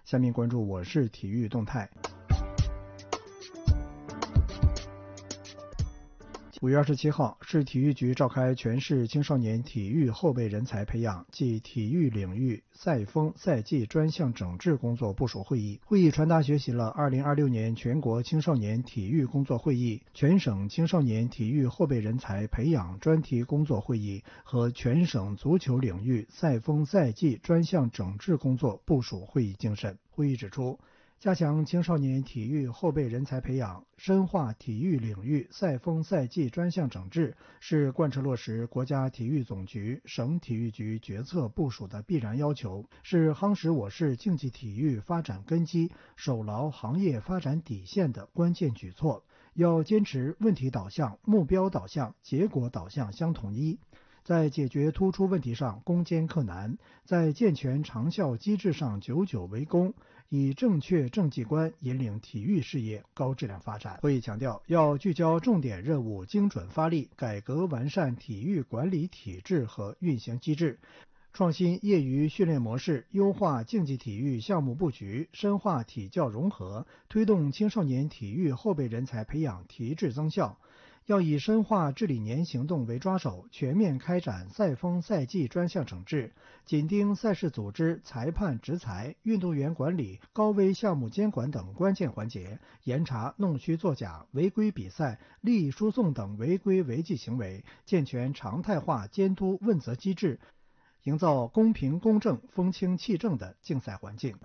下面关注我市体育动态。5月27号，市体育局召开全市青少年体育后备人才培养暨体育领域赛风赛季专项整治工作部署会议。会议传达学习了2026年全国青少年体育工作会议、全省青少年体育后备人才培养专题工作会议和全省足球领域赛风赛季专项整治工作部署会议精神。会议指出，加强青少年体育后备人才培养，深化体育领域赛风赛季专项整治，是贯彻落实国家体育总局、省体育局决策部署的必然要求，是夯实我市竞技体育发展根基、守牢行业发展底线的关键举措。要坚持问题导向、目标导向、结果导向相统一，在解决突出问题上攻坚克难，在健全长效机制上久久为功，以正确政绩观引领体育事业高质量发展。会议强调，要聚焦重点任务，精准发力，改革完善体育管理体制和运行机制，创新业余训练模式，优化竞技体育项目布局，深化体教融合，推动青少年体育后备人才培养提质增效。要以深化治理年行动为抓手，全面开展赛风赛季专项整治，紧盯赛事组织、裁判执裁、运动员管理、高危项目监管等关键环节，严查弄虚作假、违规比赛、利益输送等违规违纪行为，健全常态化监督问责机制，营造公平公正、风清气正的竞赛环境。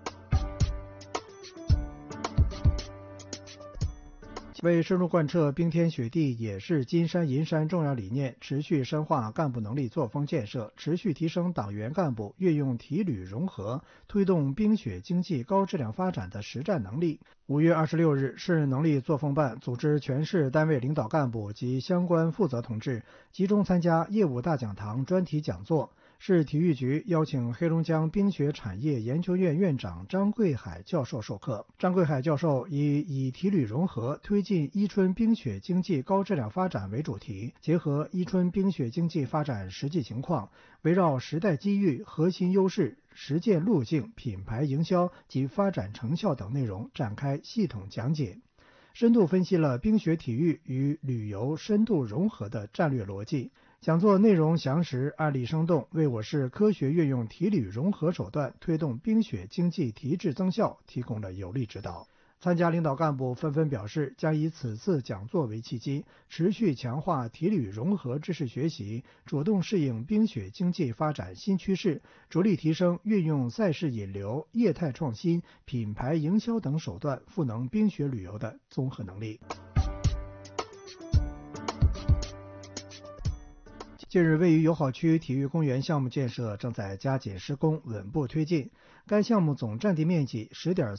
为深入贯彻冰天雪地也是金山银山重要理念，持续深化干部能力作风建设，持续提升党员干部运用体旅融合，推动冰雪经济高质量发展的实战能力。5月26日，市能力作风办组织全市单位领导干部及相关负责同志集中参加业务大讲堂专题讲座。市体育局邀请黑龙江冰雪产业研究院院长张贵海教授授课。张贵海教授以体旅融合推进伊春冰雪经济高质量发展为主题，结合伊春冰雪经济发展实际情况，围绕时代机遇、核心优势、实践路径、品牌营销及发展成效等内容展开系统讲解，深度分析了冰雪体育与旅游深度融合的战略逻辑。讲座内容详实，案例生动，为我市科学运用体旅融合手段推动冰雪经济提质增效提供了有力指导。参加领导干部纷纷表示，将以此次讲座为契机，持续强化体旅融合知识学习，主动适应冰雪经济发展新趋势，着力提升运用赛事引流、业态创新、品牌营销等手段赋能冰雪旅游的综合能力。近日，位于友好区体育公园项目建设正在加紧施工，稳步推进。该项目总占地面积10.4